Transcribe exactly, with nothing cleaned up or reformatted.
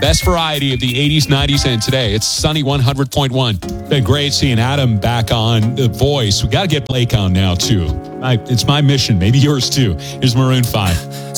best variety of the eighties, nineties, and today. It's Sunny one hundred point one. Been great seeing Adam back on The Voice. We got to get Blake on now, too. I, it's my mission. Maybe yours, too. Here's Maroon five.